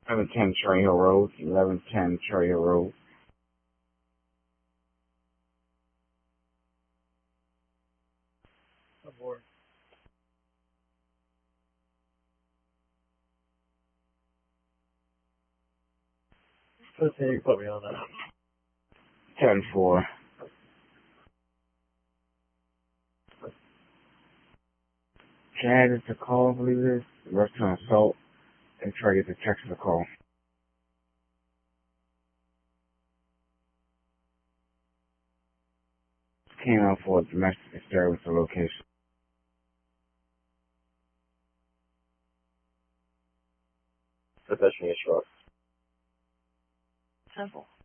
1110 Cherry Hill Road, 1110 Cherry Hill Road. Aboard. Let's say you put me on that. 10-4. Chad is the call, I believe it is. Rush to assault and try to get the text of the call. Came out for a domestic disturbance of location. Professional truck. 10-4.